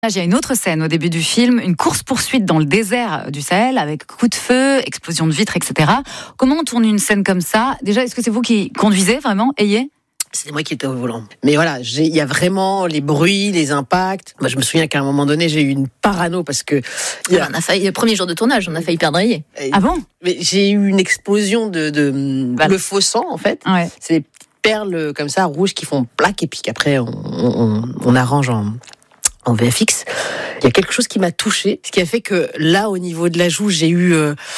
Il y a une autre scène au début du film, une course-poursuite dans le désert du Sahel avec coup de feu, explosion de vitres, etc. Comment on tourne une scène comme ça ? Déjà, est-ce que c'est vous qui conduisez vraiment, Ayé ? C'était moi qui étais au volant. Mais voilà, il y a vraiment les bruits, les impacts. Moi, je me souviens qu'à un moment donné, j'ai eu une parano parce que... On a failli, le premier jour de tournage, on a failli perdre Ayé. Ah bon ? Mais j'ai eu une explosion de le faux sang, en fait. Ouais. C'est des perles comme ça, rouges, qui font plaque et puis qu'après, on arrange en VFX. Il y a quelque chose qui m'a touchée, ce qui a fait que là, au niveau de la joue, j'ai eu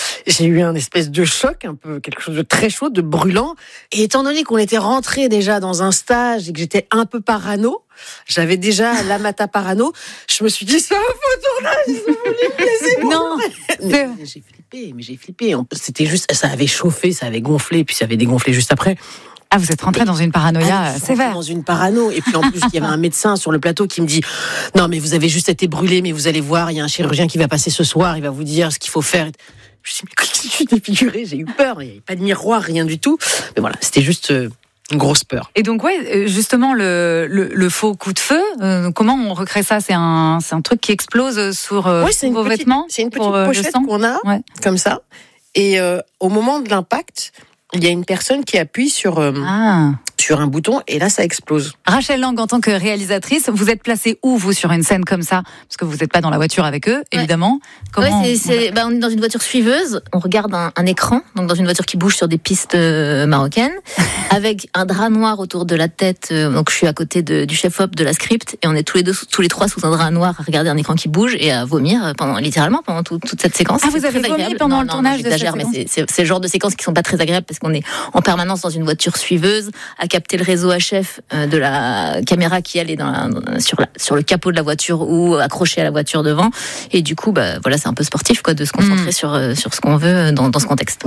un espèce de choc, un peu quelque chose de très chaud, de brûlant. Et étant donné qu'on était rentré déjà dans un stage et que j'étais un peu parano, j'avais déjà la mata parano, je me suis dit, c'est un faux tournage, c'est bon. Non. Mais j'ai flippé. C'était juste, ça avait chauffé, ça avait gonflé, puis ça avait dégonflé juste après. Ah, vous êtes rentré dans une paranoïa sévère. Dans une parano. Et puis en plus, il y avait un médecin sur le plateau qui me dit « Non, mais vous avez juste été brûlé, mais vous allez voir, il y a un chirurgien qui va passer ce soir, il va vous dire ce qu'il faut faire. » Je me suis dit « Mais qu'est-ce que tu t'es figuré ?» J'ai eu peur, il n'y avait pas de miroir, rien du tout. Mais voilà, c'était juste une grosse peur. Et donc, ouais, justement, le faux coup de feu, comment on recrée ça ? C'est un truc qui explose sur vos vêtements ? C'est une petite pochette qu'on a, comme ça. Et au moment de l'impact, il y a une personne qui appuie sur un bouton et là, ça explose. Rachel Lang, en tant que réalisatrice, vous êtes placée où, vous, sur une scène comme ça ? Parce que vous n'êtes pas dans la voiture avec eux, évidemment. Comment on est dans une voiture suiveuse, on regarde un écran, donc dans une voiture qui bouge sur des pistes marocaines, avec un drap noir autour de la tête. Donc je suis à côté du chef-op de la script et on est tous les trois sous un drap noir à regarder un écran qui bouge et à vomir littéralement pendant toute cette séquence. Ah, vous avez vomi pendant le tournage de cette séquence ? Mais c'est le genre de séquences qui sont pas très agréables parce qu'on est en permanence dans une voiture suiveuse, à capter le réseau HF de la caméra qui elle est sur le capot de la voiture ou accrochée à la voiture devant. Et du coup, voilà, c'est un peu sportif de se concentrer sur ce qu'on veut dans ce contexte.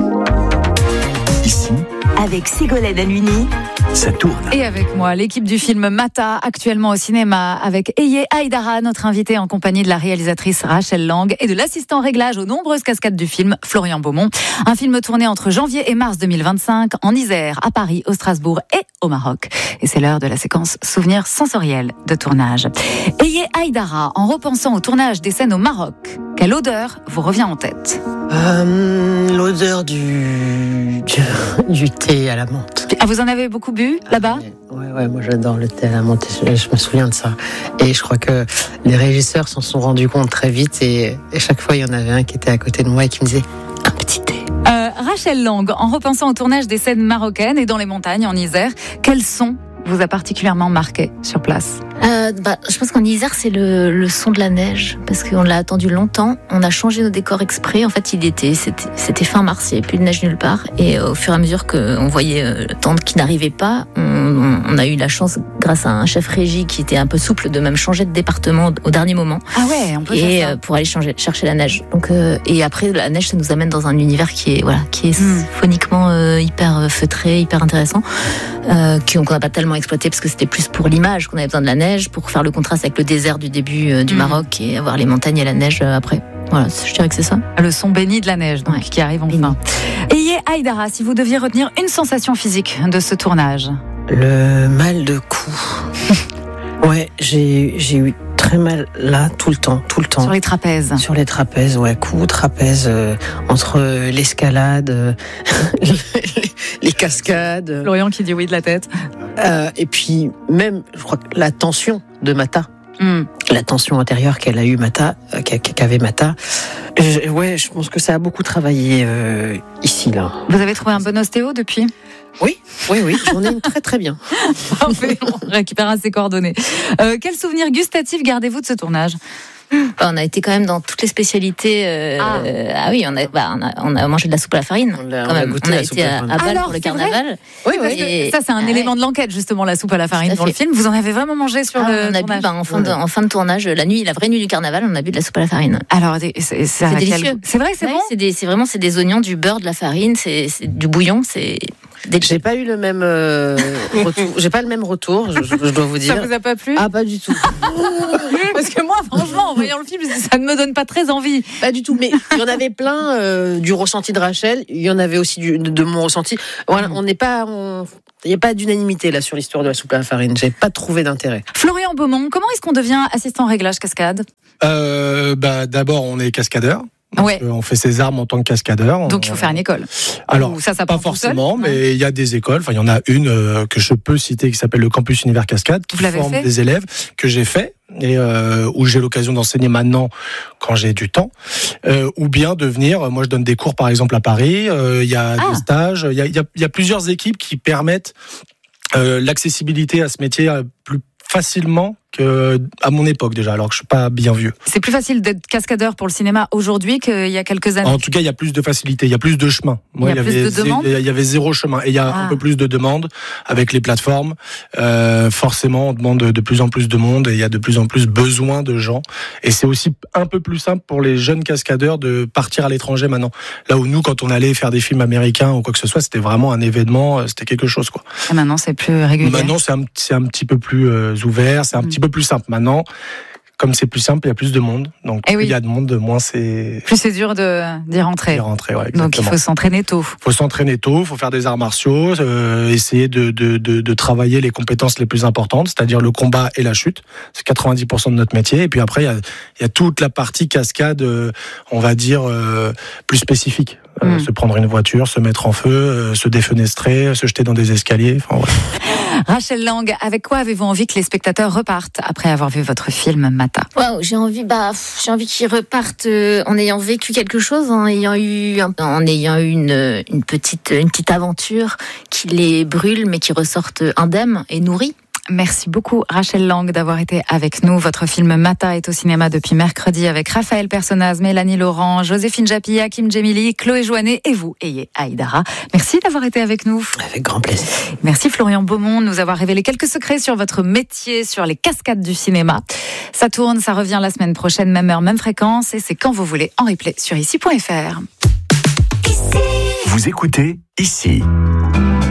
Ici, avec Ségolène Halluny, ça tourne. Et avec moi, l'équipe du film Mata, actuellement au cinéma, avec Ayé Haïdara, notre invité en compagnie de la réalisatrice Rachel Lang et de l'assistant réglage aux nombreuses cascades du film, Florian Beaumont. Un film tourné entre janvier et mars 2025, en Isère, à Paris, au Strasbourg et au Maroc. Et c'est l'heure de la séquence souvenirs sensoriels de tournage. Ayé Haïdara, en repensant au tournage des scènes au Maroc, quelle odeur vous revient en tête ? L'odeur du thé à la menthe. Ah, vous en avez beaucoup bu là-bas ? Ouais, moi j'adore le thé à la menthe, je me souviens de ça. Et je crois que les régisseurs s'en sont rendus compte très vite et chaque fois il y en avait un qui était à côté de moi et qui me disait « un petit thé ». Rachel Lang, en repensant au tournage des scènes marocaines et dans les montagnes en Isère, quel son vous a particulièrement marqué sur place ? Je pense qu'en Isère, c'est le son de la neige, parce qu'on l'a attendu longtemps. On a changé nos décors exprès. En fait, c'était fin mars, il n'y avait plus de neige nulle part. Et au fur et à mesure qu'on voyait le temps qui n'arrivait pas, on a eu la chance, grâce à un chef régie qui était un peu souple, de même changer de département au dernier moment. Ah ouais, on peut faire ça. Pour aller chercher la neige. Donc, et après, la neige, ça nous amène dans un univers qui est phoniquement hyper feutré, hyper intéressant, qu'on n'a pas tellement exploité parce que c'était plus pour l'image qu'on avait besoin de la neige, pour faire le contraste avec le désert du début du Maroc et avoir les montagnes et la neige après. Voilà, je dirais que c'est ça. Le son béni de la neige, donc, qui arrive enfin. Ayé Haïdara, si vous deviez retenir une sensation physique de ce tournage ? Le mal de cou. Ouais, j'ai eu très mal là, tout le temps. Sur les trapèzes. Sur les trapèzes, cou, trapèze, entre l'escalade, les cascades. Florian qui dit oui de la tête. Et puis même, je crois que la tension de Mata, la tension intérieure qu'elle a eu qu'avait Mata. Je pense que ça a beaucoup travaillé ici là. Vous avez trouvé un bon ostéo depuis ? Oui, j'en ai une très très bien. Parfait, on récupérera ses coordonnées. Quel souvenir gustatif gardez-vous de ce tournage ? On a été quand même dans toutes les spécialités. Oui, on a mangé de la soupe à la farine. On a été à Bâle pour le carnaval. Oui. Et ça, c'est un élément de l'enquête, justement, la soupe à la farine dans le film. Vous en avez vraiment mangé sur le tournage ? On a bu en fin de tournage, la vraie nuit du carnaval, on a bu de la soupe à la farine. Alors, c'est délicieux. C'est vrai, c'est bon. C'est des oignons, du beurre, de la farine, c'est du bouillon, c'est... J'ai pas eu le même retour. J'ai pas le même retour, je dois vous dire. Ça vous a pas plu ? Ah, pas du tout. Parce que moi, franchement, en voyant le film, ça ne me donne pas très envie. Pas du tout, mais il y en avait plein du ressenti de Rachel, il y en avait aussi de mon ressenti. Voilà, il n'y a pas d'unanimité là sur l'histoire de la soupe à la farine. J'avais pas trouvé d'intérêt. Florian Beaumont, comment est-ce qu'on devient assistant réglage cascade ? D'abord, on est cascadeur. Ouais. On fait ses armes en tant que cascadeur. Donc il faut faire une école. Alors, ou ça pas forcément, seul, mais il y a des écoles. Enfin, il y en a une que je peux citer qui s'appelle le Campus Univers Cascade, qui forme des élèves que j'ai fait et où j'ai l'occasion d'enseigner maintenant quand j'ai du temps. Ou bien de venir. Moi, je donne des cours, par exemple, à Paris. Il y a des stages. Il y a plusieurs équipes qui permettent l'accessibilité à ce métier plus facilement qu'à mon époque déjà, alors que je suis pas bien vieux. C'est plus facile d'être cascadeur pour le cinéma aujourd'hui qu'il y a quelques années. En tout cas, il y a plus de facilité, il y a plus de chemin. Moi, il y avait zéro chemin et il y a un peu plus de demandes avec les plateformes. Forcément, on demande de plus en plus de monde et il y a de plus en plus besoin de gens. Et c'est aussi un peu plus simple pour les jeunes cascadeurs de partir à l'étranger maintenant. Là où nous, quand on allait faire des films américains ou quoi que ce soit, c'était vraiment un événement, c'était quelque chose, quoi. Et maintenant, c'est plus régulier. Maintenant, c'est un petit peu plus ouvert, c'est un petit peu plus simple. Maintenant, comme c'est plus simple, il y a plus de monde. Donc, plus il y a de monde, moins c'est... Plus c'est dur d'y rentrer. Ouais, donc, il faut s'entraîner tôt. Il faut s'entraîner tôt, il faut faire des arts martiaux, essayer de travailler les compétences les plus importantes, c'est-à-dire le combat et la chute. C'est 90% de notre métier. Et puis après, il y a toute la partie cascade, on va dire, plus spécifique. Se prendre une voiture, se mettre en feu, se défenestrer, se jeter dans des escaliers. Enfin, ouais. Rachel Lang, avec quoi avez-vous envie que les spectateurs repartent après avoir vu votre film Mata ? Wow, j'ai envie qu'ils repartent en ayant vécu quelque chose, en ayant eu une petite aventure qui les brûle mais qui ressortent indemnes et nourris. Merci beaucoup Rachel Lang d'avoir été avec nous. Votre film Mata est au cinéma depuis mercredi avec Raphaël Personnaz, Mélanie Laurent, Joséphine Japy, Hakim Djemili, Chloé Jouanet et vous, Eye Haïdara. Merci d'avoir été avec nous. Avec grand plaisir. Merci Florian Beaumont de nous avoir révélé quelques secrets sur votre métier, sur les cascades du cinéma. Ça tourne, ça revient la semaine prochaine, même heure, même fréquence et c'est quand vous voulez en replay sur ici.fr. Vous écoutez Ici.